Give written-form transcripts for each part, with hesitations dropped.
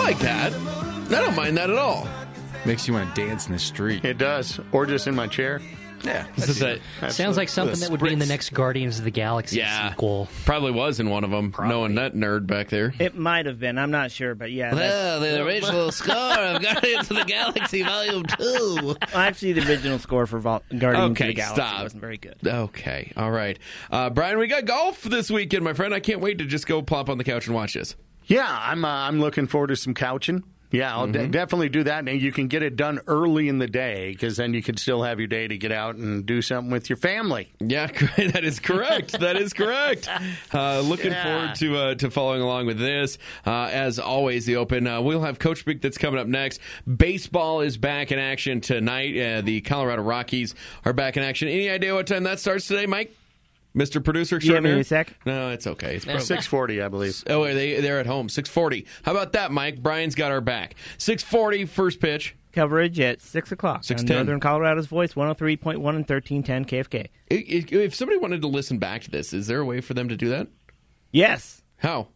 like that. I don't mind that at all. Makes you want to dance in the street. It does. Or just in my chair. Yeah. Sounds like something that would be in the next Guardians of the Galaxy sequel. Probably was in one of them, knowing that nerd back there. It might have been. I'm not sure, but yeah. Well, the original score of Guardians of the Galaxy Volume 2. Well, actually, the original score for Guardians of the Galaxy stop. wasn't very good. Okay, all right. Brian, we got golf this weekend, my friend. I can't wait to just go plop on the couch and watch this. Yeah, I'm looking forward to some couching. Yeah, I'll definitely do that. And you can get it done early in the day because then you can still have your day to get out and do something with your family. Yeah, that is correct. That is correct. Looking forward to following along with this. As always, the Open. We'll have Coach Speak that's coming up next. Baseball is back in action tonight. The Colorado Rockies are back in action. Any idea what time that starts today, Mike? Mr. Producer extraordinaire? You have me a sec? No, it's okay. It's 6:40, I believe. Oh, they're at home. 6:40. How about that, Mike? Brian's got our back. 6:40, first pitch. Coverage at 6 o'clock 6:10. on Northern Colorado's Voice, 103.1 and 1310 KFK. If somebody wanted to listen back to this, is there a way for them to do that? Yes. How?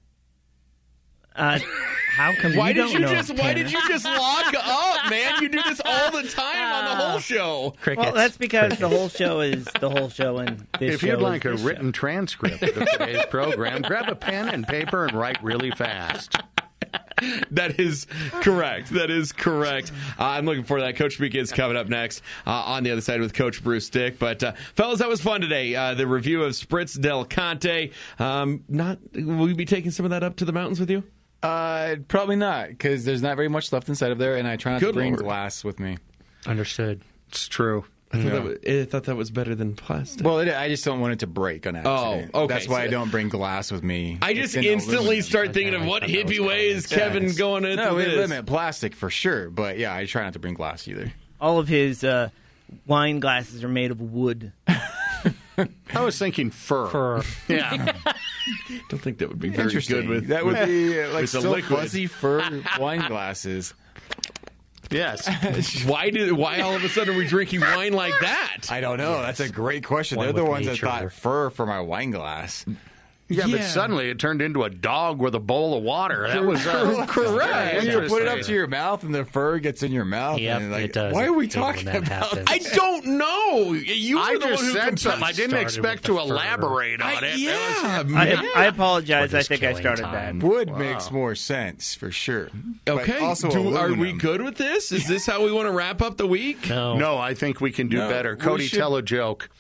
How come Why you did don't you know, just Tanner? Why did you just lock up, man? You do this all the time on the whole show. Well, that's because the whole show is the whole show, and this If you'd show like is a this written transcript of today's program, grab a pen and paper and write really fast. That is correct. That is correct. I'm looking forward to that. Coach Speak is coming up next on the other side with Coach Bruce Dick. But, fellas, that was fun today. The review of Spritz Del Conte. Will you be taking some of that up to the mountains with you? Probably not, because there's not very much left inside of there, and I try not to bring glass with me. Understood. It's true. I thought that was better than plastic. Well, I just don't want it to break on accident. Oh, okay. That's why I don't bring glass with me. I just instantly start thinking of what hippie way is Kevin going into this. No, we limit plastic for sure, but yeah, I try not to bring glass either. All of his wine glasses are made of wood. I was thinking fur. Yeah. Don't think that would be very good with. That would be like with so fuzzy fur wine glasses. Yes. Why all of a sudden are we drinking wine like that? I don't know. That's a great question. Wine They're the with ones nature. that thought fur for my wine glass. Yeah, but suddenly it turned into a dog with a bowl of water. That was correct. When you put it up to your mouth and the fur gets in your mouth. Yep, and it does. Why are we When talking that about happens. I don't know. You were I the just one who said something. I didn't started expect with to the fur. elaborate on it. I apologize. Or I just think I killing started time. that. Wood makes more sense for sure. But Okay. also Are we aluminum. good with this? Is this how we want to wrap up the week? No, I think we can do better. we Cody, should- tell a joke.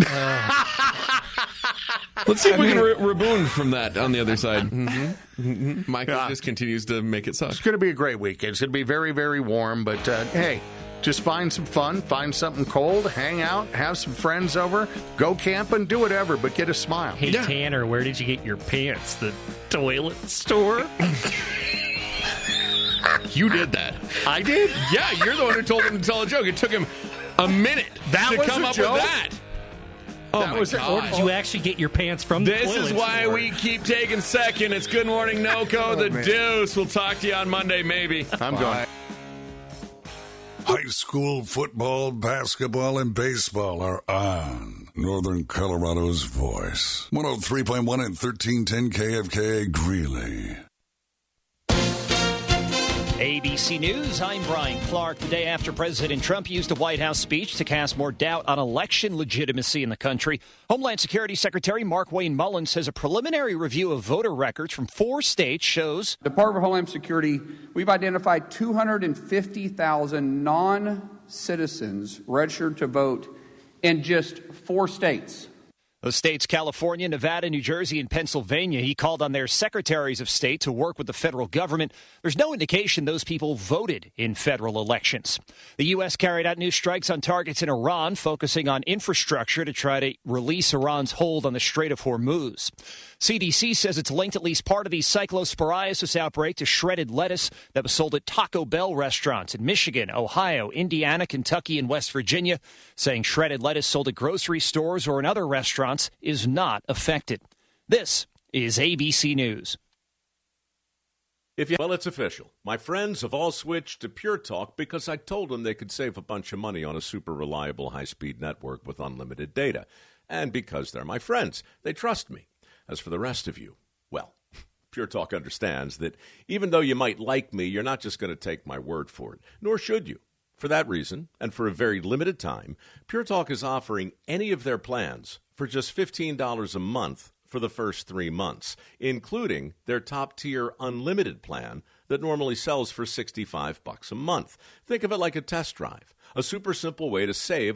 Let's see if we can rebound from that on the other side. Michael just continues to make it suck. It's going to be a great weekend. It's going to be very, very warm, but hey, just find some fun, find something cold, hang out, have some friends over, go camping, do whatever, but get a smile. Hey, Tanner, where did you get your pants? The toilet store? You did that. I did? Yeah, you're the one who told him to tell a joke. It took him a minute That to was come a up joke? with that. Oh, That my was it. Or God. did you actually get your pants from the This toilet is why store? we keep taking second. It's Good Morning NoCo, the Deuce. We'll talk to you on Monday, maybe. I'm going. High school football, basketball, and baseball are on Northern Colorado's Voice. 103.1 and 1310 KFK Greeley. ABC News, I'm Brian Clark. The day after President Trump used a White House speech to cast more doubt on election legitimacy in the country, Homeland Security Secretary Mark-Wayne Mullin says a preliminary review of voter records from 4 states shows Department of Homeland Security, we've identified 250,000 non-citizens registered to vote in just 4 states. those states, California, Nevada, New Jersey, and Pennsylvania. He called on their secretaries of state to work with the federal government. There's no indication those people voted in federal elections. The U.S. carried out new strikes on targets in Iran, focusing on infrastructure to try to release Iran's hold on the Strait of Hormuz. CDC says it's linked at least part of the cyclosporiasis outbreak to shredded lettuce that was sold at Taco Bell restaurants in Michigan, Ohio, Indiana, Kentucky, and West Virginia, saying shredded lettuce sold at grocery stores or in other restaurants is not affected. This is ABC News. Well, it's official. My friends have all switched to Pure Talk because I told them they could save a bunch of money on a super reliable high-speed network with unlimited data. And because they're my friends, they trust me. As for the rest of you, well, Pure Talk understands that even though you might like me, you're not just going to take my word for it, nor should you. For that reason, and for a very limited time, Pure Talk is offering any of their plans for just $15 a month for the first 3 months, including their top-tier unlimited plan that normally sells for $65 a month. Think of it like a test drive, a super simple way to save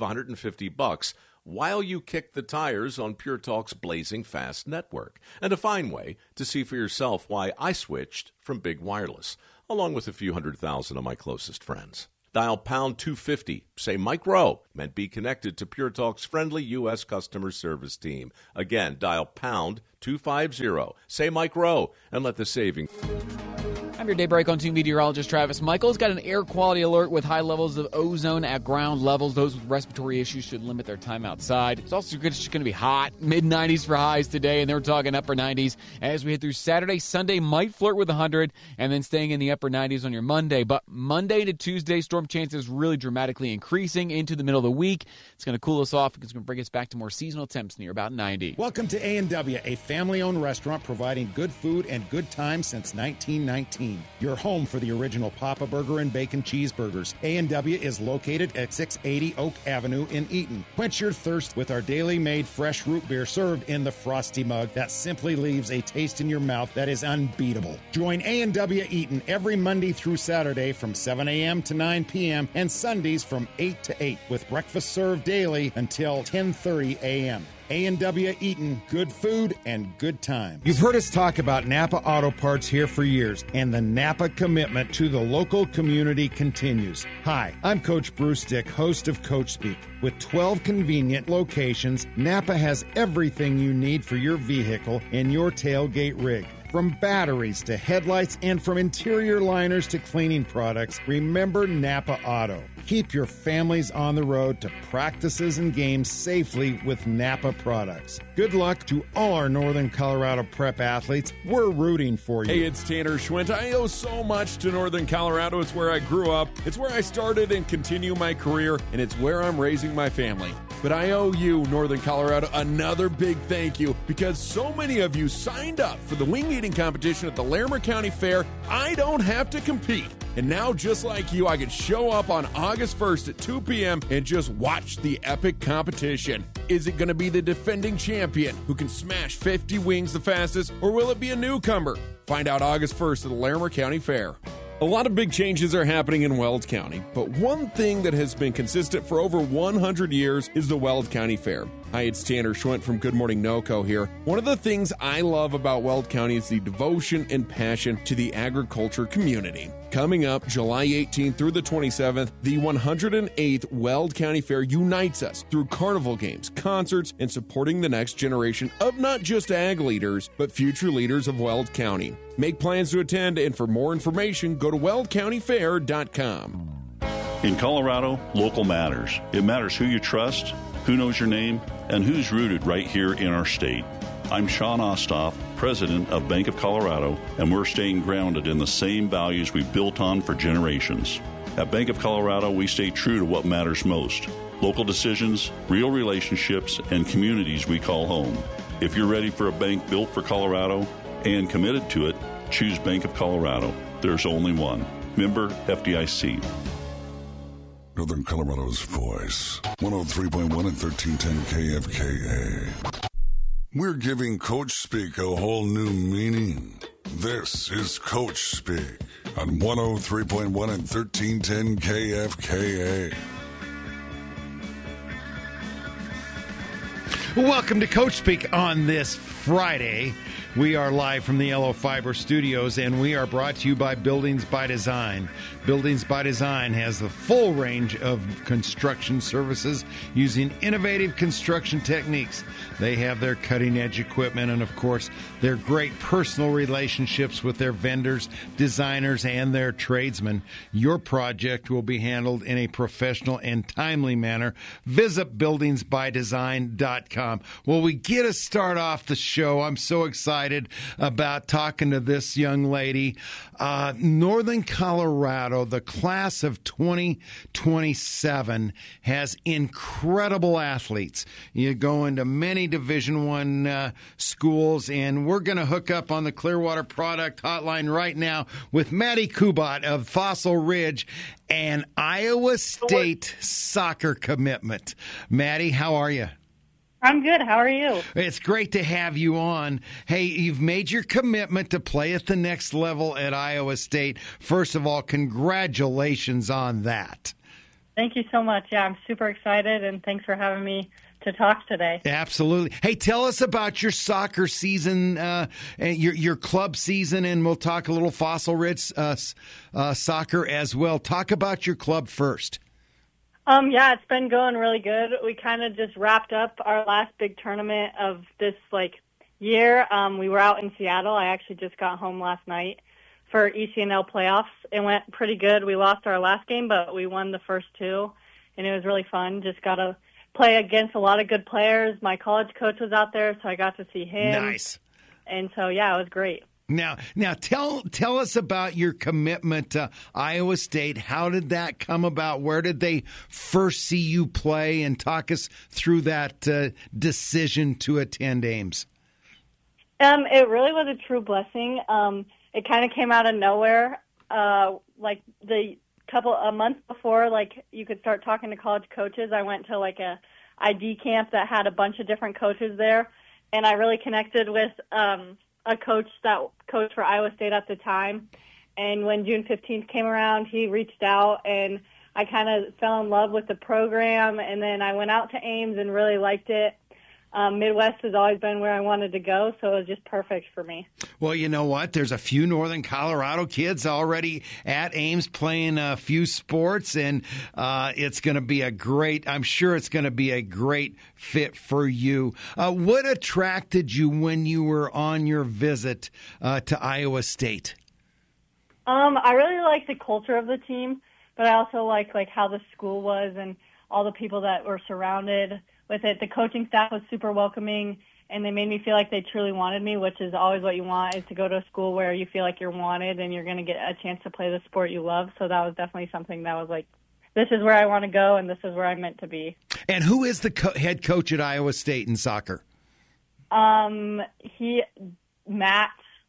$150 while you kick the tires on Pure Talk's blazing fast network, and a fine way to see for yourself why I switched from big wireless, along with a few 100,000 of my closest friends. Dial pound 250, say Mike Rowe, and be connected to Pure Talk's friendly U.S. customer service team. Again, dial pound 250, say Mike Rowe, and let the saving... I'm your Daybreak on 2 meteorologist Travis Michaels. Got an air quality alert with high levels of ozone at ground levels. Those with respiratory issues should limit their time outside. It's also going to be hot. Mid-90s for highs today, and then we're talking upper 90s. As we head through Saturday, Sunday might flirt with 100, and then staying in the upper 90s on your Monday. But Monday to Tuesday, storm chances really dramatically increasing into the middle of the week. It's going to cool us off. It's going to bring us back to more seasonal temps near about 90. Welcome to A&W, a family-owned restaurant providing good food and good times since 1919. Your home for the original Papa Burger and Bacon Cheeseburgers. A&W is located at 680 Oak Avenue in Eaton. Quench your thirst with our daily made fresh root beer served in the frosty mug that simply leaves a taste in your mouth that is unbeatable. Join A&W Eaton every Monday through Saturday from 7 a.m. to 9 p.m. and Sundays from 8 to 8 with breakfast served daily until 10:30 a.m. A&W Eaton, good food and good time. You've heard us talk about Napa Auto Parts here for years, and the Napa commitment to the local community continues. Hi, I'm Coach Bruce Dick, host of Coach Speak. With 12 convenient locations, Napa has everything you need for your vehicle and your tailgate rig. From batteries to headlights and from interior liners to cleaning products, remember Napa Auto. Keep your families on the road to practices and games safely with Napa products. Good luck to all our Northern Colorado prep athletes. We're rooting for you. Hey, it's Tanner Schwint. I owe so much to Northern Colorado. It's where I grew up. It's where I started and continue my career, and it's where I'm raising my family. But I owe you, Northern Colorado, another big thank you because so many of you signed up for the wing eating competition at the Larimer County Fair. I don't have to compete. And now, just like you, I can show up on August 1st at 2 p.m. and just watch the epic competition. Is it going to be the defending champion who can smash 50 wings the fastest, or will it be a newcomer? Find out August 1st at the Larimer County Fair. A lot of big changes are happening in Weld County, but one thing that has been consistent for over 100 years is the Weld County Fair. Hi, it's Tanner Schwint from Good Morning NoCo here. One of the things I love about Weld County is the devotion and passion to the agriculture community. Coming up July 18th through the 27th, the 108th Weld County Fair unites us through carnival games, concerts, and supporting the next generation of not just ag leaders, but future leaders of Weld County. Make plans to attend, and for more information, go to weldcountyfair.com. In Colorado, local matters. It matters who you trust, who knows your name, and who's rooted right here in our state. I'm Sean Ostoff, president of Bank of Colorado, and we're staying grounded in the same values we've built on for generations. At Bank of Colorado, we stay true to what matters most: local decisions, real relationships, and communities we call home. If you're ready for a bank built for Colorado and committed to it, choose Bank of Colorado. There's only one. Member FDIC. Northern Colorado's voice. 103.1 and 1310 KFKA. We're giving Coach Speak a whole new meaning. This is Coach Speak on 103.1 and 1310 KFKA. Welcome to Coach Speak on this Friday. We are live from the Yellow Fiber Studios, and we are brought to you by Buildings by Design. Buildings by Design has the full range of construction services using innovative construction techniques. They have their cutting-edge equipment and, of course, their great personal relationships with their vendors, designers, and their tradesmen. Your project will be handled in a professional and timely manner. Visit buildingsbydesign.com. IowaState.com. Well, we get to start off the show. I'm so excited about talking to this young lady. Northern Colorado, the class of 2027, has incredible athletes. You go into many Division I schools, and we're going to hook up on the Clearwater Product Hotline right now with Maddie Kubat of Fossil Ridge and Iowa State soccer commitment. Maddie, how are you? I'm good. How are you? It's great to have you on. Hey, you've made your commitment to play at the next level at Iowa State. First of all, congratulations on that. Thank you so much. Yeah, I'm super excited, and thanks for having me to talk today. Absolutely. Hey, tell us about your soccer season, your club season, and we'll talk a little Fossil Ridge soccer as well. Talk about your club first. Yeah, it's been going really good. We kind of just wrapped up our last big tournament of this year. We were out in Seattle. I actually just got home last night for ECNL playoffs. It went pretty good. We lost our last game, but we won the first two, and it was really fun. Just got to play against a lot of good players. My college coach was out there, so I got to see him. Nice. And so, yeah, it was great. Now, tell us about your commitment to Iowa State. How did that come about? Where did they first see you play? And talk us through that decision to attend Ames. It really was a true blessing. It kind of came out of nowhere. A month before, you could start talking to college coaches, I went to a ID camp that had a bunch of different coaches there, and I really connected with a coach that coached for Iowa State at the time. And when June 15th came around, he reached out, and I kind of fell in love with the program, and then I went out to Ames and really liked it. Midwest has always been where I wanted to go, so it was just perfect for me. Well, you know what? There's a few Northern Colorado kids already at Ames playing a few sports, and it's going to be I'm sure it's going to be a great fit for you. What attracted you when you were on your visit to Iowa State? I really like the culture of the team, but I also like how the school was and all the people that were surrounded with it. The coaching staff was super welcoming, and they made me feel like they truly wanted me, which is always what you want, is to go to a school where you feel like you're wanted and you're going to get a chance to play the sport you love. So that was definitely something that was this is where I want to go, and this is where I'm meant to be. And who is the head coach at Iowa State in soccer? Matt.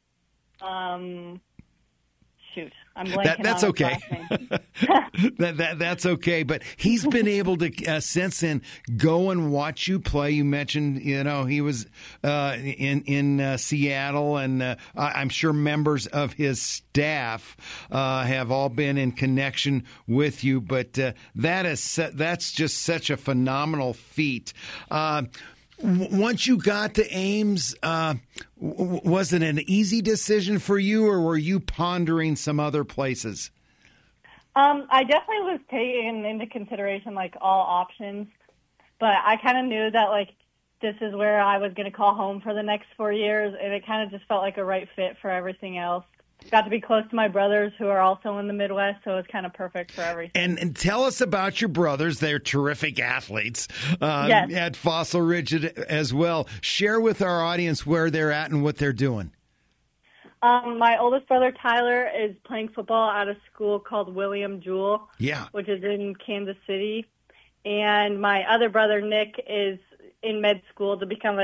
I'm blanking that's on okay. That's okay. But he's been able to, since then, go and watch you play. You mentioned, he was in Seattle, and I'm sure members of his staff have all been in connection with you. But that's just such a phenomenal feat. Once you got to Ames, was it an easy decision for you, or were you pondering some other places? I definitely was taking into consideration all options, but I kind of knew that this is where I was going to call home for the next 4 years, and it kind of just felt like a right fit for everything else. Got to be close to my brothers who are also in the Midwest, so it's kind of perfect for everything. And tell us about your brothers. They're terrific athletes yes. At Fossil Ridge as well. Share with our audience where they're at and what they're doing. My oldest brother, Tyler, is playing football at a school called William Jewell, which is in Kansas City. And my other brother, Nick, is in med school to become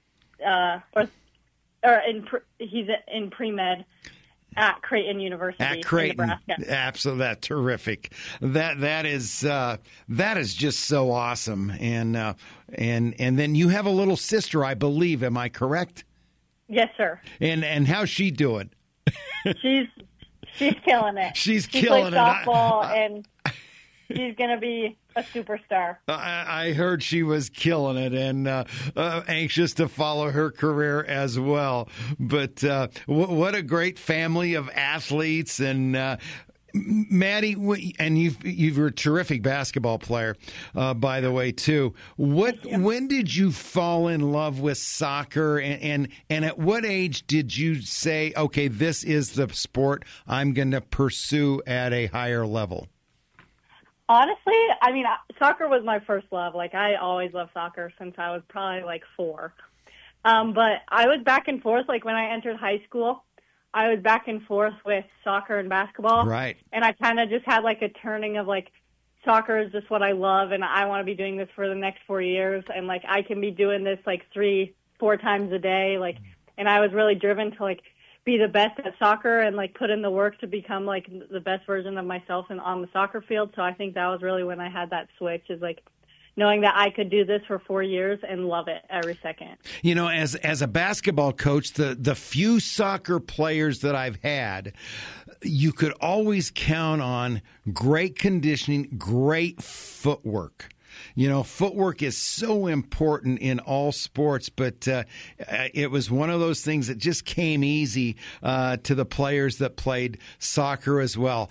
he's in pre-med at Creighton University in Nebraska. Absolutely, that's terrific. That is just so awesome. And then you have a little sister, I believe. Am I correct? Yes, sir. And how's she doing? She's killing it. She plays softball, and she's going to be a superstar. I heard she was killing it, and anxious to follow her career as well. But what a great family of athletes. And Maddie, and you were a terrific basketball player, by the way, too. When did you fall in love with soccer, and at what age did you say, okay, this is the sport I'm going to pursue at a higher level? Honestly, I mean, soccer was my first love. Like, I always loved soccer since I was probably like 4. But I was back and forth. Like, when I entered high school, I was back and forth with soccer and basketball. Right. And I kind of just had like a turning of like, soccer is just what I love, and I want to be doing this for the next 4 years. And like, I can be doing this like 3-4 times a day. Like, and I was really driven to like be the best at soccer and like put in the work to become like the best version of myself and on the soccer field. So I think that was really when I had that switch, is like knowing that I could do this for 4 years and love it every second. You know, as a basketball coach, the few soccer players that I've had, you could always count on great conditioning, great footwork. You know, footwork is so important in all sports, but it was one of those things that just came easy to the players that played soccer as well.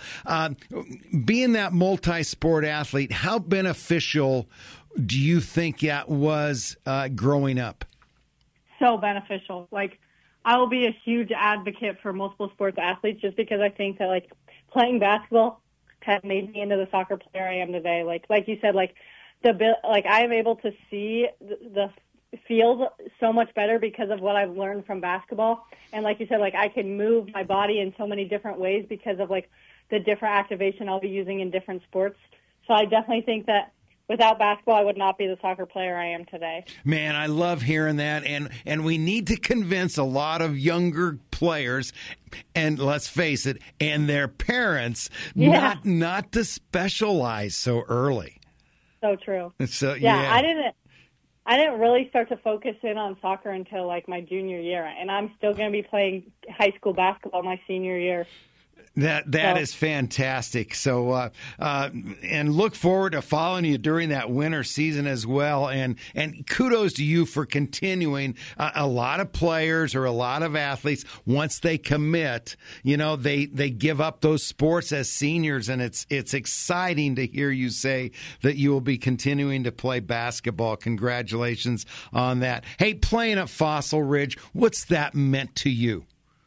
Being that multi-sport athlete, how beneficial do you think that was growing up? So beneficial. Like, I will be a huge advocate for multiple sports athletes just because I think that, like, playing basketball has made me into the soccer player I am today. Like you said, like I am able to see the field so much better because of what I've learned from basketball. And like you said, like, I can move my body in so many different ways because of like the different activation I'll be using in different sports. So I definitely think that without basketball, I would not be the soccer player I am today. Man, I love hearing that, and we need to convince a lot of younger players, and let's face it, and their parents, not to specialize so early. So true. So, I didn't really start to focus in on soccer until like my junior year, and I'm still going to be playing high school basketball my senior year. That is fantastic. So, and look forward to following you during that winter season as well. And kudos to you for continuing. A lot of players or a lot of athletes, once they commit, you know, they give up those sports as seniors, and it's exciting to hear you say that you will be continuing to play basketball. Congratulations on that. Hey, playing at Fossil Ridge, what's that meant to you?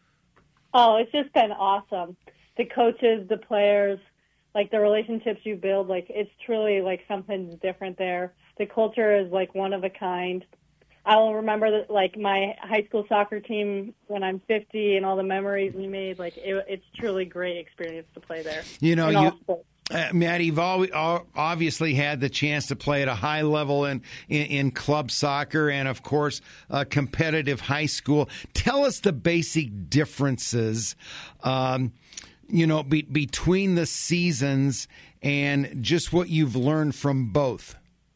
Oh, it's just been awesome. The coaches, the players, like the relationships you build, like it's truly like something's different there. The culture is like one of a kind. I will remember that, like my high school soccer team when I'm 50 and all the memories we made. Like it's truly great experience to play there. You know, Matt, you've obviously had the chance to play at a high level in club soccer and, of course, competitive high school. Tell us the basic differences, between the seasons and just what you've learned from both.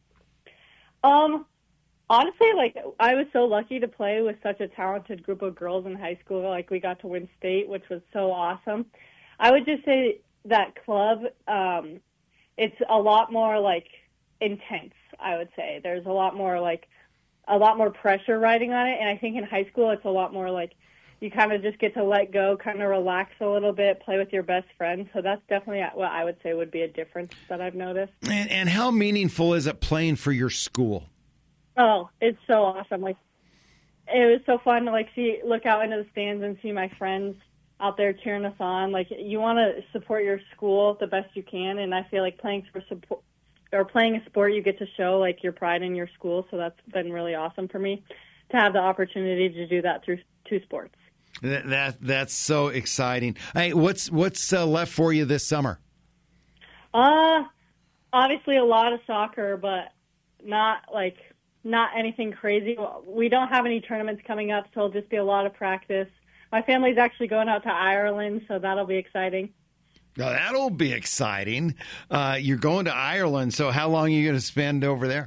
Honestly, like I was so lucky to play with such a talented group of girls in high school. Like we got to win state, which was so awesome. I would just say that club, it's a lot more like intense, I would say. There's a lot more pressure riding on it. And I think in high school, it's a lot more like you kind of just get to let go, kind of relax a little bit, play with your best friends. So that's definitely what I would say would be a difference that I've noticed. And how meaningful is it playing for your school? Oh, it's so awesome. Like, it was so fun to look out into the stands and see my friends out there cheering us on. Like, you want to support your school the best you can, and I feel like playing a sport, you get to show like your pride in your school. So that's been really awesome for me to have the opportunity to do that through 2 sports. That's so exciting. Hey, what's left for you this summer? Obviously a lot of soccer, but not anything crazy. We don't have any tournaments coming up, so it'll just be a lot of practice. My family's actually going out to Ireland, so that'll be exciting. Now, that'll be exciting. You're going to Ireland, so how long are you going to spend over there?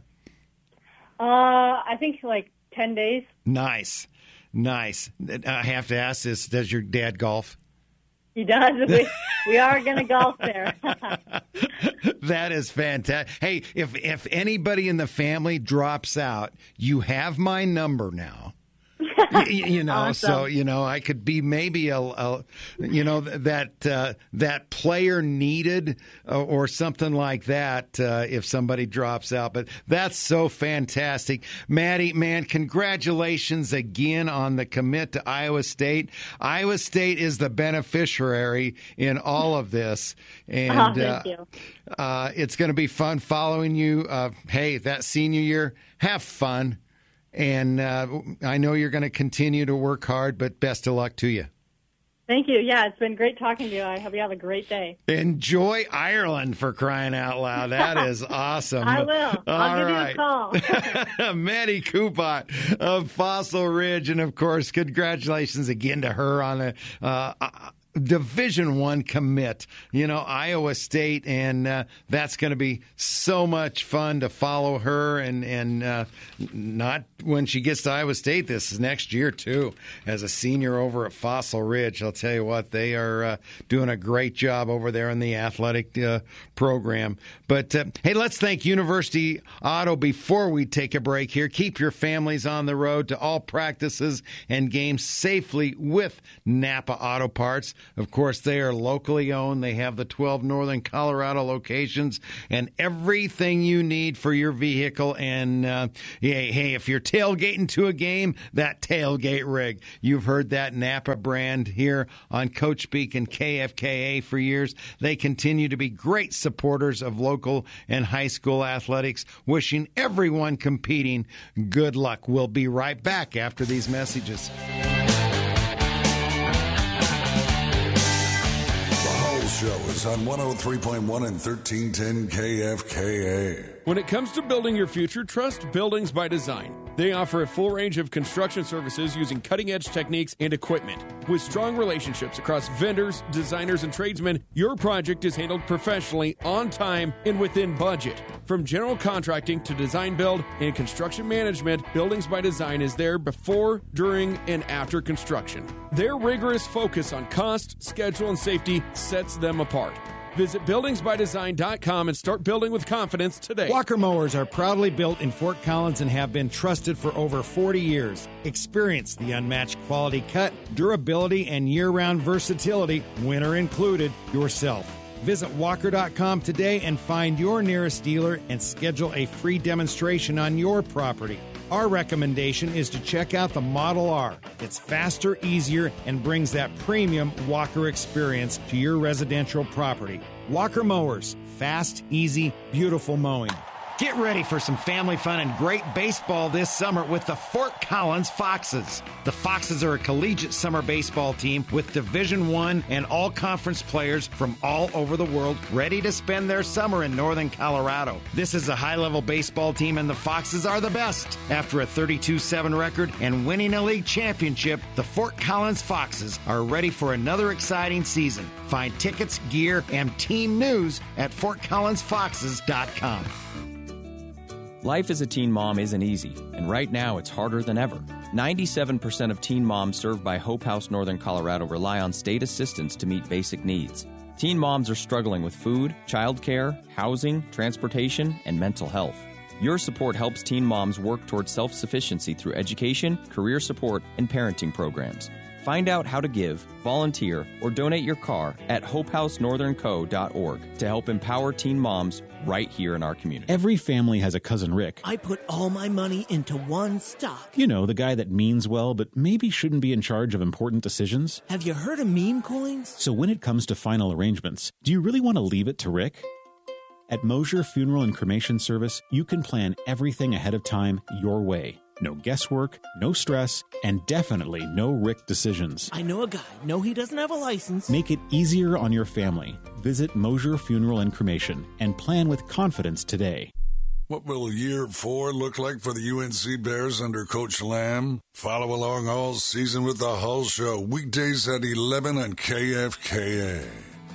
I think like 10 days. Nice. I have to ask this, does your dad golf? He does. We are going to golf there. That is fantastic. Hey, if anybody in the family drops out, you have my number now. So I could be maybe that player needed or something like that if somebody drops out. But that's so fantastic, Maddie. Man, congratulations again on the commit to Iowa State. Iowa State is the beneficiary in all of this, and thank you. It's going to be fun following you. Hey, that senior year, have fun. And I know you're going to continue to work hard, but best of luck to you. Thank you. Yeah, it's been great talking to you. I hope you have a great day. Enjoy Ireland, for crying out loud. That is awesome. I will. I'll give you a call. Maddie Coupot of Fossil Ridge. And, of course, congratulations again to her on a Division I commit, Iowa State, and that's going to be so much fun to follow her, and not when she gets to Iowa State this is next year too, as a senior over at Fossil Ridge. I'll tell you what, they are doing a great job over there in the athletic program. But hey, let's thank University Auto before we take a break here. Keep your families on the road to all practices and games safely with Napa Auto Parts. Of course, they are locally owned. They have the 12 Northern Colorado locations and everything you need for your vehicle. And hey, if you're tailgating to a game, that tailgate rig. You've heard that Napa brand here on Coach Speak and KFKA for years. They continue to be great supporters of local and high school athletics. Wishing everyone competing good luck. We'll be right back after these messages. Show is on 103.1 and 1310 KFKA. When it comes to building your future, trust Buildings by Design. They offer a full range of construction services using cutting-edge techniques and equipment. With strong relationships across vendors, designers, and tradesmen, your project is handled professionally, on time, and within budget. From general contracting to design build and construction management, Buildings by Design is there before, during, and after construction. Their rigorous focus on cost, schedule, and safety sets them apart. Visit buildingsbydesign.com and start building with confidence today. Walker Mowers are proudly built in Fort Collins and have been trusted for over 40 years. Experience the unmatched quality cut, durability, and year-round versatility, winter included, yourself. Visit walker.com today and find your nearest dealer and schedule a free demonstration on your property. Our recommendation is to check out the Model R. It's faster, easier, and brings that premium Walker experience to your residential property. Walker Mowers. Fast, easy, beautiful mowing. Get ready for some family fun and great baseball this summer with the Fort Collins Foxes. The Foxes are a collegiate summer baseball team with Division I and all-conference players from all over the world ready to spend their summer in northern Colorado. This is a high-level baseball team, and the Foxes are the best. After a 32-7 record and winning a league championship, the Fort Collins Foxes are ready for another exciting season. Find tickets, gear, and team news at FortCollinsFoxes.com. Life as a teen mom isn't easy, and right now it's harder than ever. 97% of teen moms served by Hope House Northern Colorado rely on state assistance to meet basic needs. Teen moms are struggling with food, childcare, housing, transportation, and mental health. Your support helps teen moms work towards self-sufficiency through education, career support, and parenting programs. Find out how to give, volunteer, or donate your car at hopehousenorthernco.org to help empower teen moms right here in our community. Every family has a cousin Rick. I put all my money into one stock. You know, the guy that means well, but maybe shouldn't be in charge of important decisions. Have you heard of meme coins? So when it comes to final arrangements, do you really want to leave it to Rick? At Mosier Funeral and Cremation Service, you can plan everything ahead of time your way. No guesswork, no stress, and definitely no Rick decisions. I know a guy. No, he doesn't have a license. Make it easier on your family. Visit Mosier Funeral and Cremation and plan with confidence today. What will year 4 look like for the UNC Bears under Coach Lamb? Follow along all season with the Hull Show, weekdays at 11 on KFKA.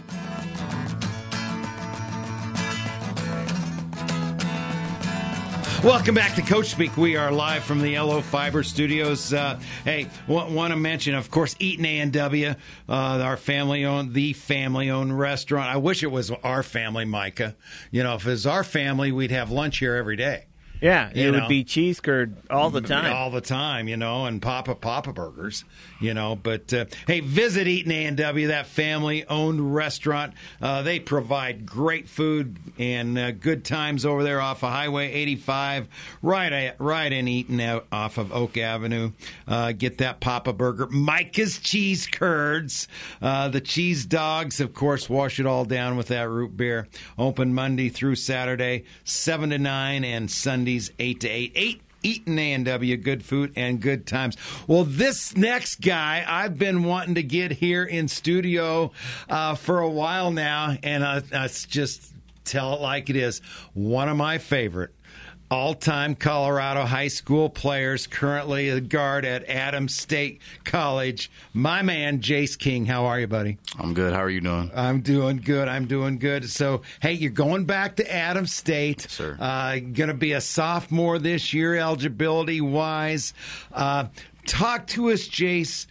Welcome back to Coach Speak. We are live from the Yellow Fiber Studios. Hey, want to mention, of course, Eaton A&W, our family-owned restaurant. I wish it was our family, Micah. You know, if it was our family, we'd have lunch here every day. Yeah, it would be cheese curd all the time. All the time, and Papa Burgers, But, hey, visit Eatin' A&W, that family-owned restaurant. They provide great food and good times over there off of Highway 85, right in Eaton off of Oak Avenue. Get that Papa Burger. Micah's Cheese Curds. The cheese dogs, of course, wash it all down with that root beer. Open Monday through Saturday, 7 to 9, and Sundays 8 to 8. Eatin' A&W, good food and good times. Well, this next guy I've been wanting to get here in studio for a while now, and let's just tell it like it is. One of my favorite all-time Colorado high school players, currently a guard at Adams State College. My man, Jace King. How are you, buddy? I'm good. How are you doing? I'm doing good. So, hey, you're going back to Adams State. Yes, sir. Going to be a sophomore this year, eligibility-wise. Talk to us, Jace.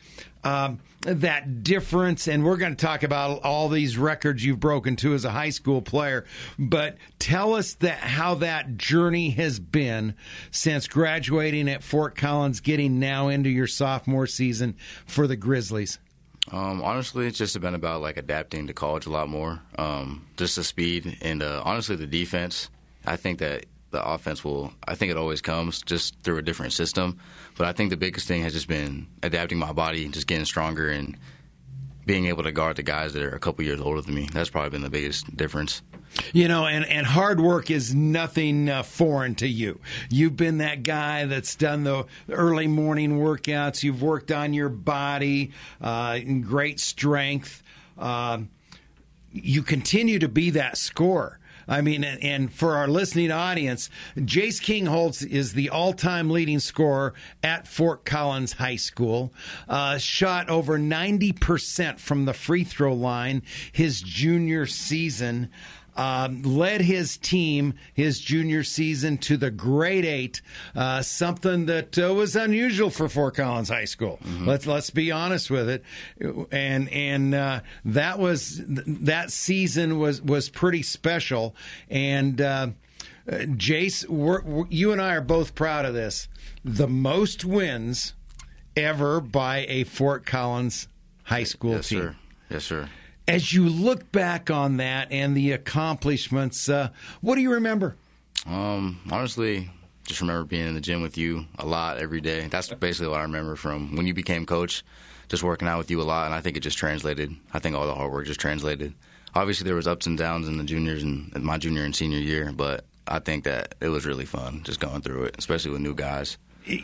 That difference, and we're going to talk about all these records you've broken too as a high school player, but tell us how that journey has been since graduating at Fort Collins, getting now into your sophomore season for the Grizzlies. Honestly, it's just been about adapting to college a lot more, just the speed and honestly the defense. I think that the offense I think it always comes just through a different system. But I think the biggest thing has just been adapting my body and just getting stronger and being able to guard the guys that are a couple years older than me. That's probably been the biggest difference. And hard work is nothing foreign to you. You've been that guy that's done the early morning workouts. You've worked on your body in great strength. You continue to be that scorer. I mean, and for our listening audience, Jace King is the all-time leading scorer at Fort Collins High School. Shot over 90% from the free throw line his junior season. Led his team his junior season to the grade 8, something that was unusual for Fort Collins High School. Mm-hmm. Let's be honest with it, and that season was pretty special. And Jace, you and I are both proud of this. The most wins ever by a Fort Collins High School team. Sir. Yes, sir. As you look back on that and the accomplishments, what do you remember? Honestly, just remember being in the gym with you a lot every day. That's basically what I remember from when you became coach, just working out with you a lot, and I think it just translated. I think all the hard work just translated. Obviously, there was ups and downs in the juniors and my junior and senior year, but I think that it was really fun just going through it, especially with new guys.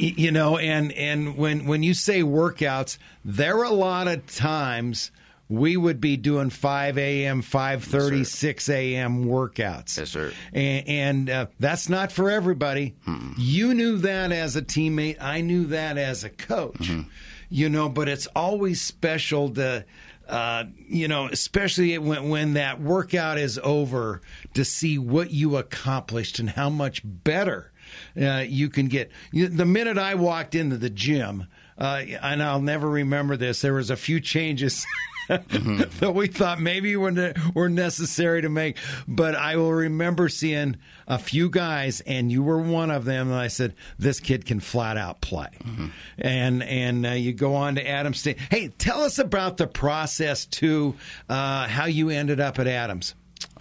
And when you say workouts, there are a lot of times we would be doing 5 a.m., 5:30, yes, 6 a.m. workouts. Yes, sir. And that's not for everybody. Mm-mm. You knew that as a teammate. I knew that as a coach. Mm-hmm. But it's always special to, especially when that workout is over, to see what you accomplished and how much better you can get. The minute I walked into the gym, and I'll never remember this, there was a few changes that we thought maybe were necessary to make. But I will remember seeing a few guys, and you were one of them, and I said, this kid can flat out play. Mm-hmm. And you go on to Adams State. Hey, tell us about the process, too, how you ended up at Adams.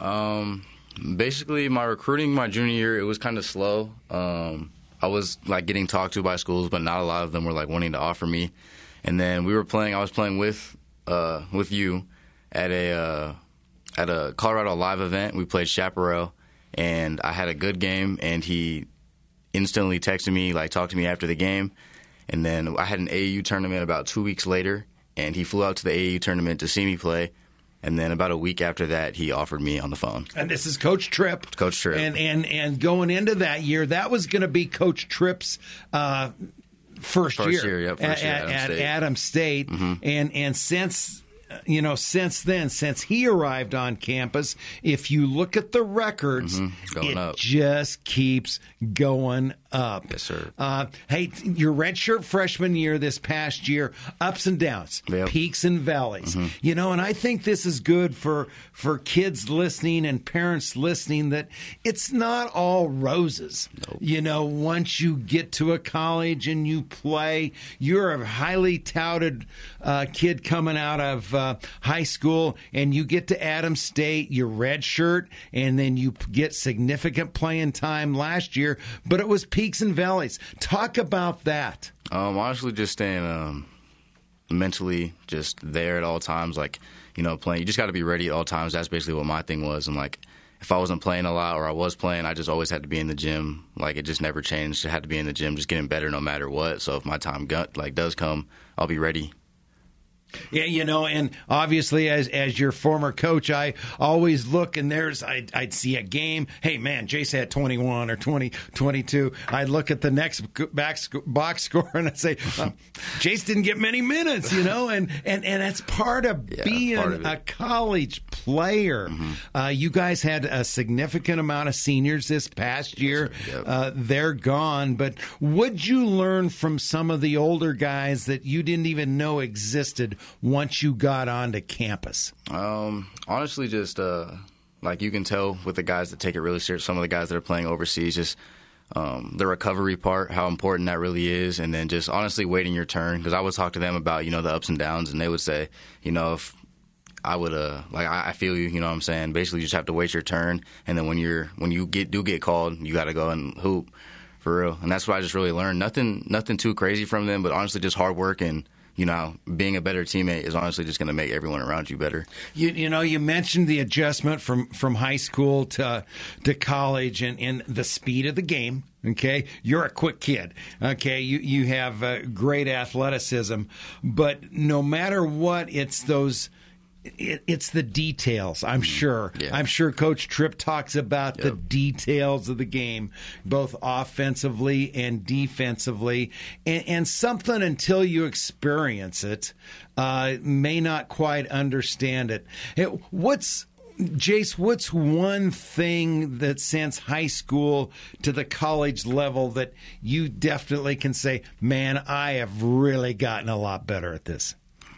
Basically, my recruiting my junior year, it was kind of slow. I was getting talked to by schools, but not a lot of them were wanting to offer me. And then I was playing with you at a Colorado Live event. We played Chaparral, and I had a good game, and he instantly texted me, talked to me after the game. And then I had an AAU tournament about 2 weeks later, and he flew out to the AAU tournament to see me play. And then about a week after that, he offered me on the phone. And this is Coach Tripp. Coach Tripp. And going into that year, that was going to be Coach Tripp's first year, at Adams State. Adams State. Mm-hmm. And since since then, since he arrived on campus, if you look at the records, Going up. Just keeps going up. Yes, sir. Hey, your redshirt freshman year this past year, ups and downs, peaks and valleys. And I think this is good for kids listening and parents listening, that it's not all roses. Nope. Once you get to a college and you play, you're a highly touted kid coming out of high school, and you get to Adams State, your red shirt, and then you get significant playing time last year, but it was peaks and valleys. Talk about that. Honestly, just staying mentally just there at all times, playing. You just got to be ready at all times. That's basically what my thing was. And if I wasn't playing a lot or I was playing, I just always had to be in the gym. It just never changed. I had to be in the gym, just getting better no matter what. So if my time does come, I'll be ready. Yeah, and obviously as your former coach, I always look, and I'd see a game. Hey, man, Jace had 21 or 22. I'd look at the next box score and I'd say, Jace didn't get many minutes, and that's part of being a college player. You guys had a significant amount of seniors this past year. They're gone, but would you learn from some of the older guys that you didn't even know existed once you got onto campus? Honestly, just you can tell with the guys that take it really serious, some of the guys that are playing overseas, just the recovery part, how important that really is, and then just honestly waiting your turn. Because I would talk to them about the ups and downs, and they would say, if I would I feel you, you know what I'm saying. Basically, you just have to wait your turn, and then when you get called, you got to go and hoop for real. And that's what I just really learned. Nothing too crazy from them, but honestly, just hard work and being a better teammate is honestly just going to make everyone around you better. You mentioned the adjustment from high school to college and the speed of the game. Okay, you're a quick kid. Okay, you have great athleticism, but no matter what, it's the details, I'm sure. Yeah. I'm sure Coach Tripp talks about the details of the game, both offensively and defensively. And something, until you experience it, may not quite understand it. Jace, what's one thing that since high school to the college level that you definitely can say, man, I have really gotten a lot better at this?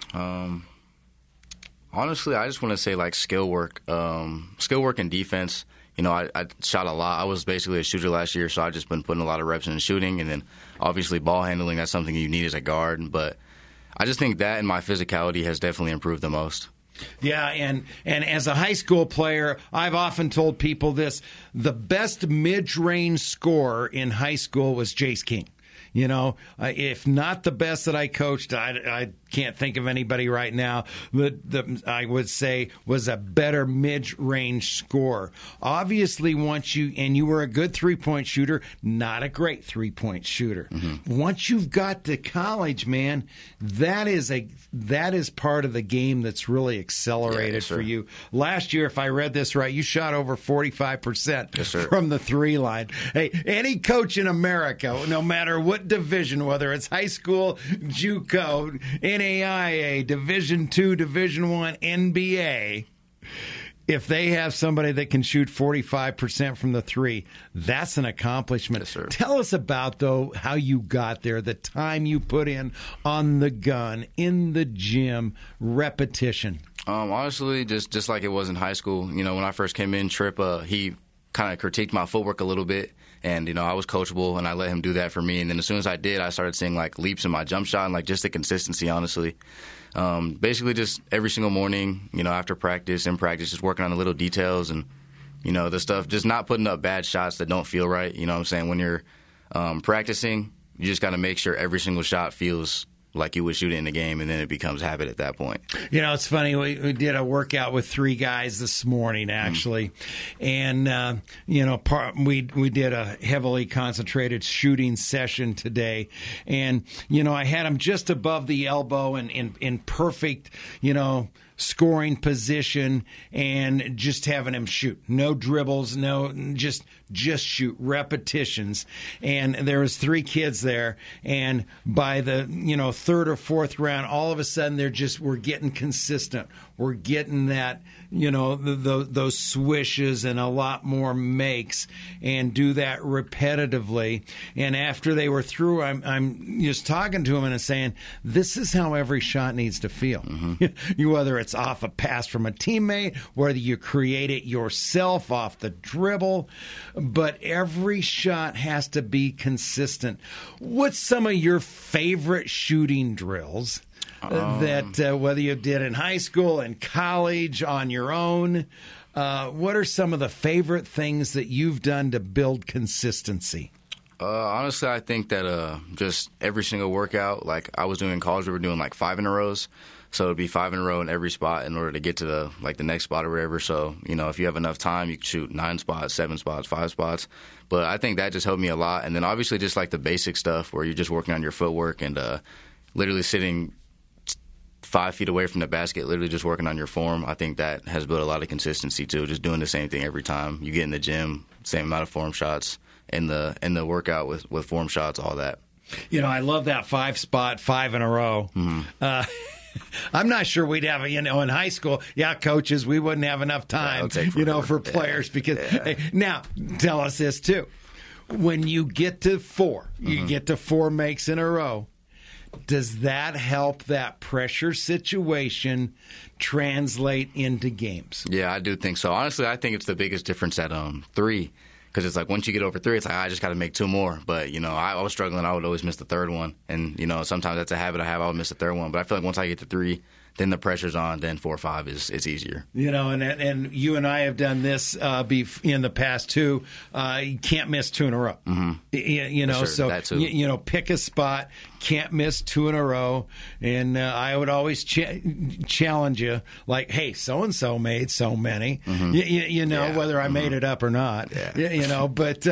Honestly, I just want to say skill work and defense. I shot a lot. I was basically a shooter last year, so I've just been putting a lot of reps in shooting, and then obviously ball handling. That's something you need as a guard. But I just think that and my physicality has definitely improved the most. Yeah, and as a high school player, I've often told people this: the best mid-range scorer in high school was Jace King. If not the best that I coached, I can't think of anybody right now that I would say was a better mid-range scorer. Obviously, you were a good three-point shooter, not a great three-point shooter. Once you've got to college, man, that is part of the game that's really accelerated for you. Last year, if I read this right, you shot over 45% from the three line. Hey, any coach in America, no matter what division, whether it's high school, JUCO, NAIA, Division II, Division I, NBA, if they have somebody that can shoot 45% from the three, that's an accomplishment. Yes, sir. Tell us about, though, how you got there, the time you put in on the gun, in the gym, repetition. Honestly, just like it was in high school. When I first came in, Tripp, he kind of critiqued my footwork a little bit. And, I was coachable, and I let him do that for me. And then as soon as I did, I started seeing, leaps in my jump shot and, just the consistency, honestly. Basically just every single morning, after practice, in practice, just working on the little details and, the stuff, just not putting up bad shots that don't feel right. You know what I'm saying? When you're practicing, you just got to make sure every single shot feels like you would shoot it in the game, and then it becomes habit at that point. It's funny. We did a workout with three guys this morning, actually. And, we did a heavily concentrated shooting session today. And, I had them just above the elbow and in perfect, scoring position and just having him shoot. No dribbles, no, just shoot, repetitions. And there was 3 kids there, and by the, third or fourth round, all of a sudden we're getting consistent. We're getting that, those swishes and a lot more makes, and do that repetitively. And after they were through, I'm just talking to him and saying, this is how every shot needs to feel. Mm-hmm. Whether it's off a pass from a teammate, whether you create it yourself off the dribble, but every shot has to be consistent. What's some of your favorite shooting drills that whether you did in high school and college, on your own? What are some of the favorite things that you've done to build consistency? Honestly, I think that just every single workout, like I was doing in college, we were doing like 5 in a rows. So it'd be 5 in a row in every spot in order to get to the next spot or whatever. So, if you have enough time, you can shoot 9 spots, 7 spots, 5 spots. But I think that just helped me a lot. And then obviously just like the basic stuff where you're just working on your footwork and literally sitting 5 feet away from the basket, literally just working on your form. I think that has built a lot of consistency too, just doing the same thing every time. You get in the gym, same amount of form shots, in the workout with form shots, all that. I love that 5 spot, 5 in a row. Mm-hmm. I'm not sure we'd have, in high school, coaches, we wouldn't have enough time, for players. Because hey, now, tell us this, too. When you get to 4, you get to 4 makes in a row, does that help that pressure situation translate into games? Yeah, I do think so. Honestly, I think it's the biggest difference at 3. Because it's like once you get over 3, it's like I just got to make 2 more. But, I was struggling. I would always miss the 3rd one. And, sometimes that's a habit I have. I would miss the 3rd one. But I feel like once I get to 3, then the pressure's on. Then 4 or 5 it's easier. And you and I have done this in the past, too. You can't miss 2 in a row. Mm-hmm. Sure, so, that too. Pick a spot. Can't miss 2 in a row. And I would always challenge you, like, hey, so-and-so made so many. Mm-hmm. Whether I made it up or not. Yeah. But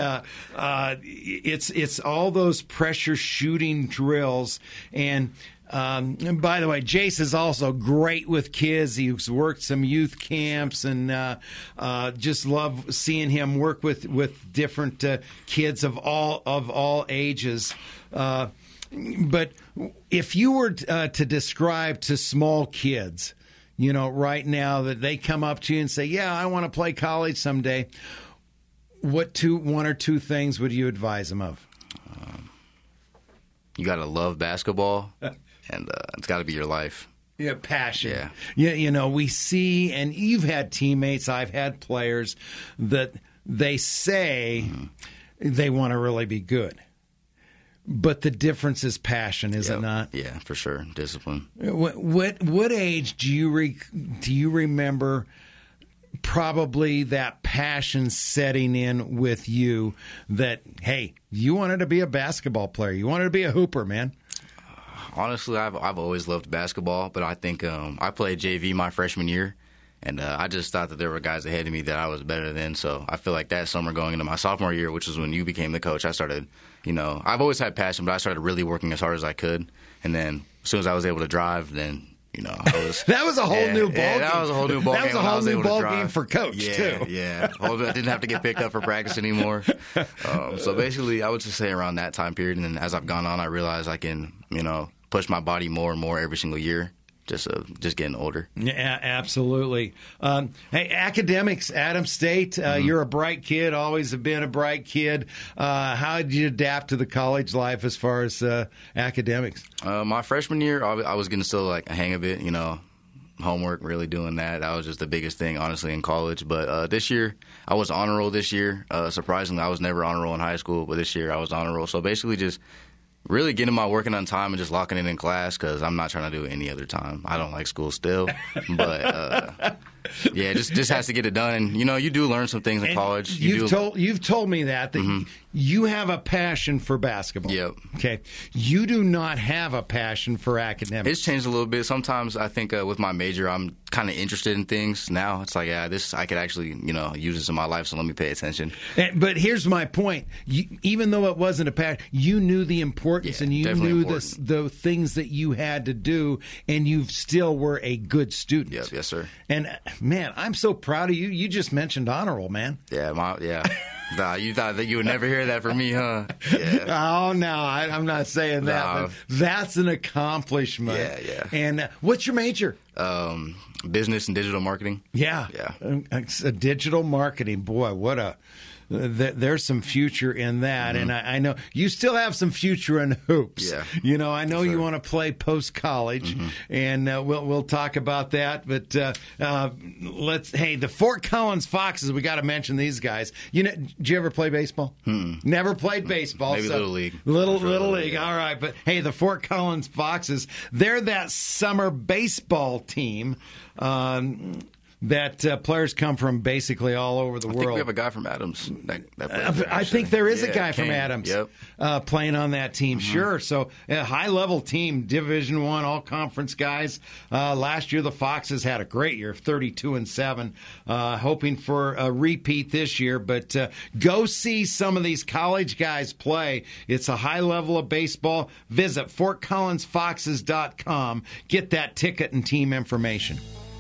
it's all those pressure shooting drills. And by the way, Jace is also great with kids. He's worked some youth camps, and just love seeing him work with different kids of all ages. But if you were to describe to small kids, right now that they come up to you and say, "Yeah, I want to play college someday," what 1 or 2 things would you advise them of? You got to love basketball. And it's got to be your life. Yeah, passion. Yeah. We see, and you've had teammates, I've had players that they say they want to really be good. But the difference is passion, is it not? Yeah, for sure. Discipline. What age do you remember probably that passion setting in with you that, hey, you wanted to be a basketball player. You wanted to be a hooper, man? Honestly, I've always loved basketball, but I think I played JV my freshman year, and I just thought that there were guys ahead of me that I was better than. So I feel like that summer going into my sophomore year, which is when you became the coach, I started, I've always had passion, but I started really working as hard as I could. And then as soon as I was able to drive, then I was that was a whole new ball game. That was a whole new ball game. That was a whole new ball game for coach too. Yeah, I didn't have to get picked up for practice anymore. So basically, I would just say around that time period, and then as I've gone on, I realized I can, push my body more and more every single year. Just getting older. Yeah, absolutely. Hey, academics, Adams State, you're a bright kid, always have been a bright kid. How did you adapt to the college life as far as academics? My freshman year, I was getting still like a hang of it, homework, really doing that. That was just the biggest thing, honestly, in college. But this year, I was honor roll this year. Surprisingly, I was never honor roll in high school, but this year I was honor roll. So basically just really getting my working on time and just locking it in class because I'm not trying to do it any other time. I don't like school still, but yeah, just has to get it done. And, you do learn some things in college. You've told me that you have a passion for basketball. Yep. Okay. You do not have a passion for academics. It's changed a little bit. Sometimes I think with my major, I'm kind of interested in things. Now it's like, this I could actually, use this in my life, so let me pay attention. But here's my point. Even though it wasn't a passion, you knew the importance and you knew the things that you had to do, and you still were a good student. Yep. Yes, sir. And, man, I'm so proud of you. You just mentioned honor roll, man. Yeah, Nah, you thought that you would never hear that from me, huh? Yeah. Oh, no, I'm not saying that. But that's an accomplishment. Yeah. And what's your major? Business and digital marketing. Yeah. Digital marketing. Boy, what a... There's some future in that, and I know you still have some future in hoops. Yeah. I know you want to play post-college, and we'll talk about that. But the Fort Collins Foxes, we got to mention these guys. Did you ever play baseball? Never played baseball. Maybe Little League. Little League. All right, but hey, the Fort Collins Foxes, they're that summer baseball team. That players come from basically all over the world. I think we have a guy from Adams. I think there is a guy from Adams playing on that team. Sure. So a high-level team, Division I, all-conference guys. Last year the Foxes had a great year, 32-7. Hoping for a repeat this year. But go see some of these college guys play. It's a high level of baseball. Visit FortCollinsFoxes.com. Get that ticket and team information.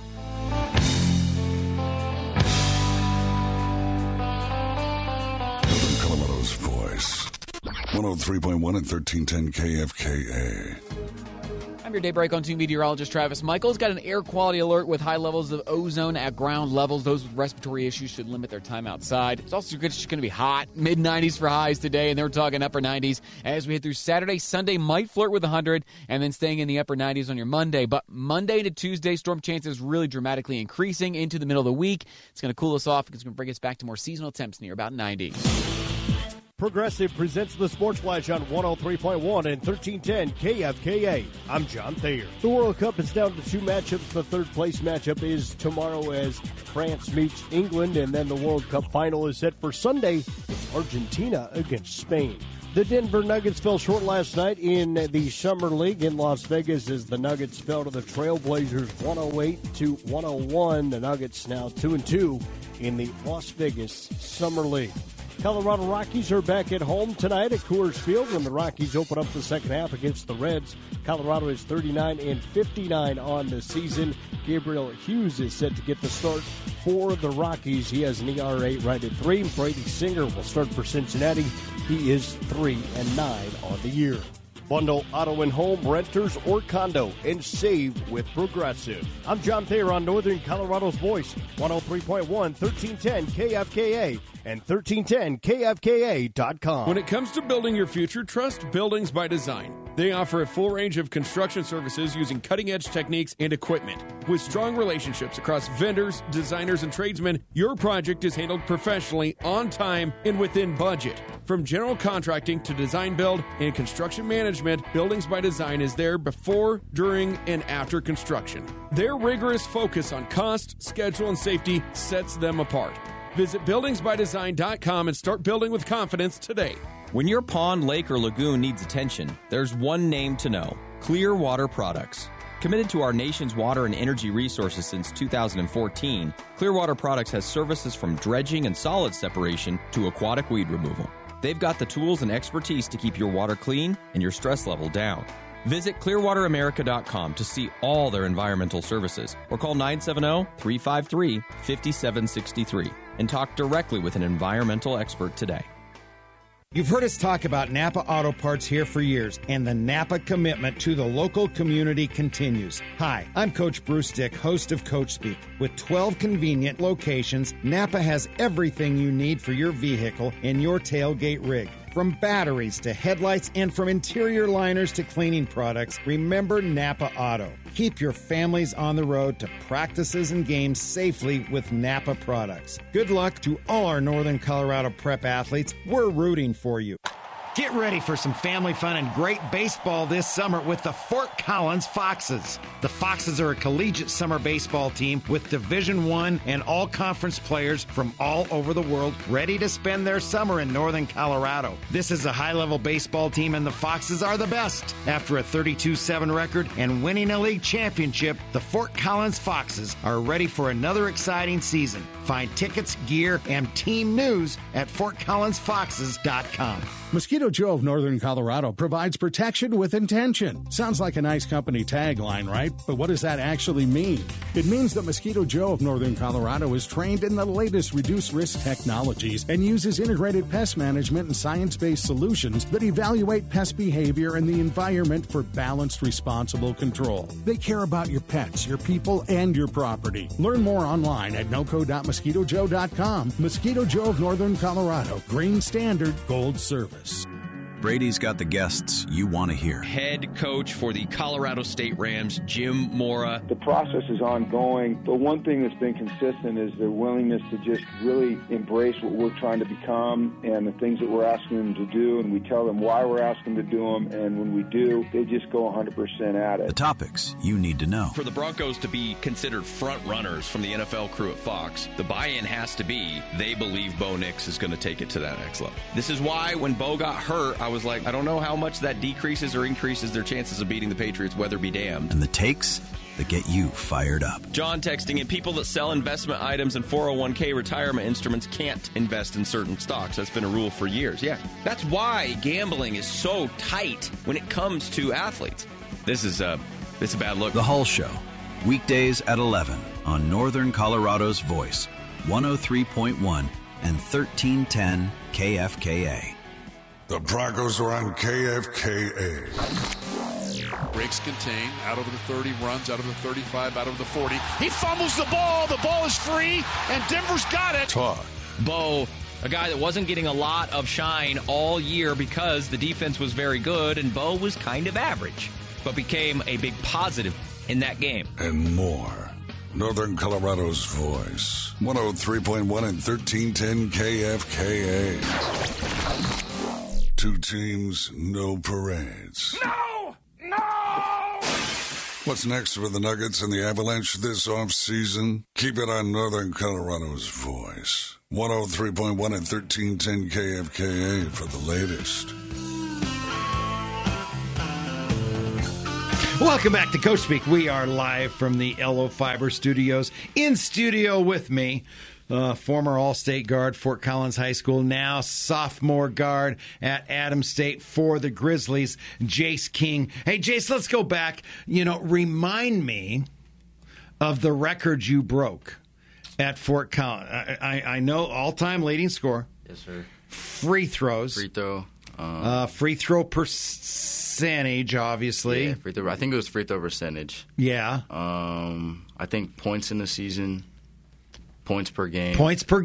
Voice 103.1 and 1310 KFKA. I'm your daybreak on 2 meteorologist Travis Michaels. Got an air quality alert with high levels of ozone at ground levels. Those with respiratory issues should limit their time outside. It's also going to be hot, mid-90s for highs today, and they're talking upper 90s as we head through Saturday. Sunday might flirt with 100, and then staying in the upper 90s on your Monday. But Monday to Tuesday, storm chances really dramatically increasing into the middle of the week. It's going to cool us off. It's going to bring us back to more seasonal temps near about 90. Progressive presents the Sports Flash on 103.1 and 1310 KFKA. I'm John Thayer. The World Cup is down to 2 matchups. The third-place matchup is tomorrow as France meets England, and then the World Cup final is set for Sunday. It's Argentina against Spain. The Denver Nuggets fell short last night in the Summer League in Las Vegas as the Nuggets fell to the Trailblazers 108-101. The Nuggets now 2-2 in the Las Vegas Summer League. Colorado Rockies are back at home tonight at Coors Field when the Rockies open up the second half against the Reds. Colorado is 39-59 on the season. Gabriel Hughes is set to get the start for the Rockies. He has an ERA right at 3. Brady Singer will start for Cincinnati. He is 3-9 on the year. Bundle auto and home, renters, or condo, and save with Progressive. I'm John Thayer on Northern Colorado's Voice, 103.1, 1310 KFKA, and 1310KFKA.com. When it comes to building your future, trust Buildings by Design. They offer a full range of construction services using cutting-edge techniques and equipment. With strong relationships across vendors, designers, and tradesmen, your project is handled professionally, on time, and within budget. From general contracting to design build and construction management, Buildings by Design is there before, during, and after construction. Their rigorous focus on cost, schedule, and safety sets them apart. Visit buildingsbydesign.com and start building with confidence today. When your pond, lake, or lagoon needs attention, there's one name to know: Clearwater Products. Committed to our nation's water and energy resources since 2014, Clearwater Products has services from dredging and solid separation to aquatic weed removal. They've got the tools and expertise to keep your water clean and your stress level down. Visit clearwateramerica.com to see all their environmental services or call 970-353-5763 and talk directly with an environmental expert today. You've heard us talk about Napa Auto Parts here for years, and the Napa commitment to the local community continues. Hi, I'm Coach Bruce Dick, host of Coach Speak. With 12 convenient locations, Napa has everything you need for your vehicle and your tailgate rig. From batteries to headlights and from interior liners to cleaning products, remember Napa Auto. Keep your families on the road to practices and games safely with Napa products. Good luck to all our Northern Colorado prep athletes. We're rooting for you. Get ready for some family fun and great baseball this summer with the Fort Collins Foxes. The Foxes are a collegiate summer baseball team with Division I and all-conference players from all over the world ready to spend their summer in northern Colorado. This is a high-level baseball team, and the Foxes are the best. After a 32-7 record and winning a league championship, the Fort Collins Foxes are ready for another exciting season. Find tickets, gear, and team news at FortCollinsFoxes.com. Mosquito Joe of Northern Colorado provides protection with intention. Sounds like a nice company tagline, right? But what does that actually mean? It means that Mosquito Joe of Northern Colorado is trained in the latest reduced-risk technologies and uses integrated pest management and science-based solutions that evaluate pest behavior and the environment for balanced, responsible control. They care about your pets, your people, and your property. Learn more online at noco.mosquitojoe.com. Mosquito Joe of Northern Colorado. Green Standard Gold Service. Brady's got the guests you want to hear. Head coach for the Colorado State Rams, Jim Mora. The process is ongoing, but one thing that's been consistent is their willingness to just really embrace what we're trying to become and the things that we're asking them to do, and we tell them why we're asking them to do them, and when we do, they just go 100% at it. The topics you need to know. For the Broncos to be considered front runners from the NFL crew at Fox, the buy-in has to be they believe Bo Nix is going to take it to that next level. This is why when Bo got hurt, I was like, I don't know how much that decreases or increases their chances of beating the Patriots, weather be damned. And the takes that get you fired up. John texting in, people that sell investment items and 401k retirement instruments can't invest in certain stocks. That's been a rule for years. Yeah, that's why gambling is so tight when it comes to athletes. This is a bad look. The Hull Show, weekdays at 11 on Northern Colorado's Voice, 103.1 and 1310 KFKA. The Broncos are on KFKA. Breaks contain, out over the 30, runs out of the 35, out of the 40. He fumbles the ball is free, and Denver's got it. Talk. Bo, a guy that wasn't getting a lot of shine all year because the defense was very good, and Bo was kind of average, but became a big positive in that game. And more. Northern Colorado's Voice, 103.1 and 1310 KFKA. Two teams, no parades. No! What's next for the Nuggets and the Avalanche this offseason? Keep it on Northern Colorado's Voice, 103.1 and 1310 KFKA for the latest. Welcome back to Coach Speak. We are live from the Elo Fiber Studios. In studio with me, former All-State guard, Fort Collins High School, now sophomore guard at Adams State for the Grizzlies, Jace King. Hey, Jace, let's go back. Remind me of the record you broke at Fort Collins. I know all-time leading score. Yes, sir. Free throws. Free throw. Free throw percentage, obviously. Yeah, free throw. I think it was free throw percentage. Yeah. I think points in the season. Points per game.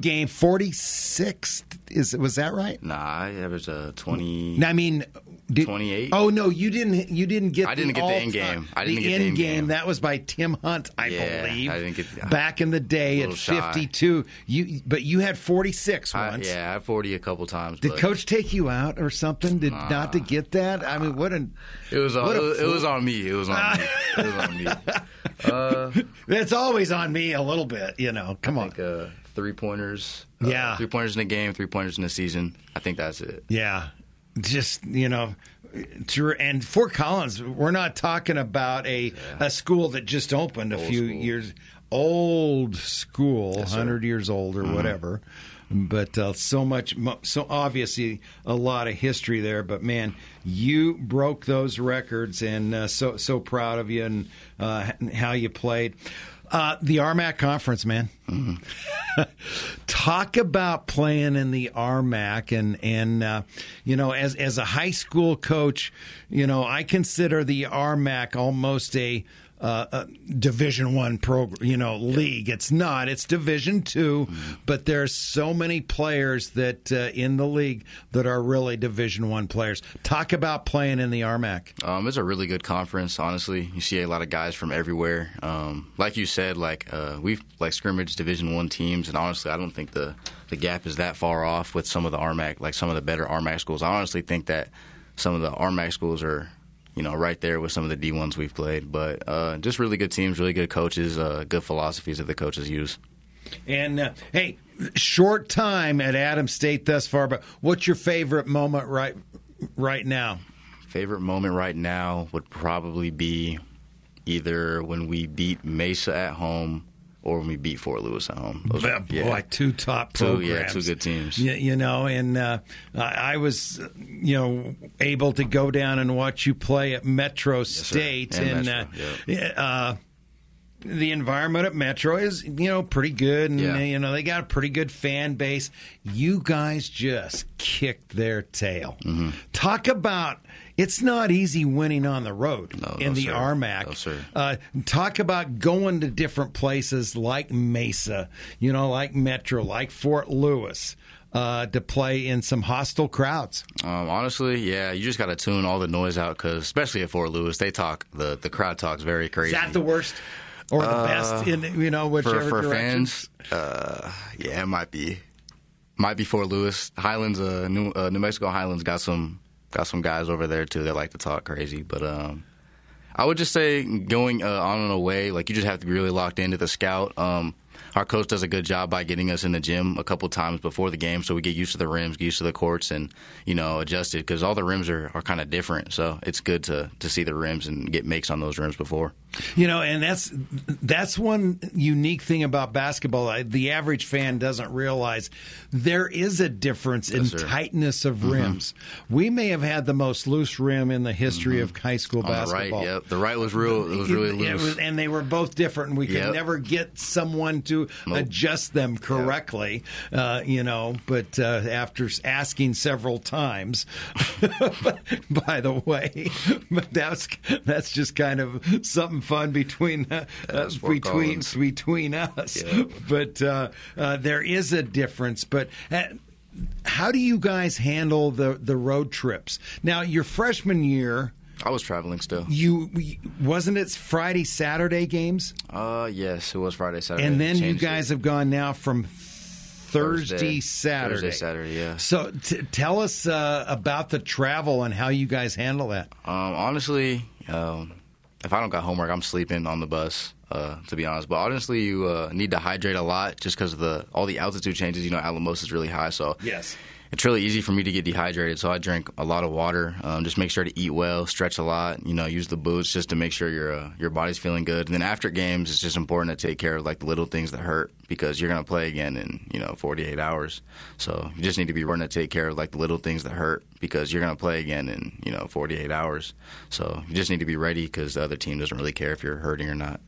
46. Was that right? Nah, I averaged 20. 28. Oh no, you didn't get. I didn't get the end game. I didn't get the end game. That was by Tim Hunt, I believe. I didn't get back in the day at 52. But you had 46 once. I had 40 a couple times. Did Coach take you out or something? Not to get that? I mean, what an. It was on me. It was on me. It's always on me a little bit. Come on. 3-pointers. Yeah. 3-pointers in a game. 3-pointers in a season. I think that's it. Yeah. Just, and Fort Collins, we're not talking about a school that just opened a few years. Old school, yes, 100 years old or whatever. But so obviously a lot of history there. But, man, you broke those records, and so proud of you and how you played. The RMAC conference, man. Mm-hmm. Talk about playing in the RMAC, and as a high school coach, I consider the RMAC almost a Division I league. It's not. It's Division II, but there's so many players that in the league that are really Division I players. Talk about playing in the RMAC. It's a really good conference, honestly. You see a lot of guys from everywhere. Like you said, we've scrimmaged Division I teams, and honestly, I don't think the gap is that far off with some of the RMAC, like some of the better RMAC schools. I honestly think that some of the RMAC schools are right there with some of the D1s we've played. But just really good teams, really good coaches, good philosophies that the coaches use. And, hey, short time at Adams State thus far, but what's your favorite moment right now? Favorite moment right now would probably be either when we beat Mesa at home or when we beat Fort Lewis at home. Boy, two top programs. Two good teams. And I was, able to go down and watch you play at Metro State. And the environment at Metro is, pretty good. And, they got a pretty good fan base. You guys just kicked their tail. Mm-hmm. Talk about... It's not easy winning on the road in the RMAC. No, sir. Talk about going to different places like Mesa, like Metro, like Fort Lewis, to play in some hostile crowds. Honestly, you just got to tune all the noise out because, especially at Fort Lewis, they talk. The crowd talks very crazy. Is that the worst or the best in whichever for direction? Fans? It might be Fort Lewis. Highlands, New Mexico Highlands got some guys over there, too, that like to talk crazy. But I would just say going on and away, you just have to be really locked into the scout. Our coach does a good job by getting us in the gym a couple times before the game so we get used to the rims, get used to the courts, and, adjust it because all the rims are kind of different. So it's good to see the rims and get makes on those rims before. And that's one unique thing about basketball. The average fan doesn't realize there is a difference in tightness of rims. We may have had the most loose rim in the history of high school basketball. The right, the right was real. It was really loose. And they were both different, and we could never get someone to adjust them correctly, but after asking several times, by the way, but that's just kind of something fun between us. But there is a difference. But how do you guys handle the road trips? Now, your freshman year, I was traveling still. Wasn't it Friday, Saturday games? Yes, it was Friday, Saturday. And then you guys have gone now from Thursday, Saturday. Thursday, Saturday, yeah. So tell us about the travel and how you guys handle that. Honestly, if I don't got homework, I'm sleeping on the bus, to be honest. But honestly, you need to hydrate a lot just because of all the altitude changes. Alamosa is really high, so yes. It's really easy for me to get dehydrated, so I drink a lot of water. Just make sure to eat well, stretch a lot, use the boots just to make sure your body's feeling good. And then after games, it's just important to take care of the little things that hurt because you're going to play again in 48 hours. So you just need to be running to take care of the little things that hurt because you're going to play again in 48 hours. So you just need to be ready because the other team doesn't really care if you're hurting or not.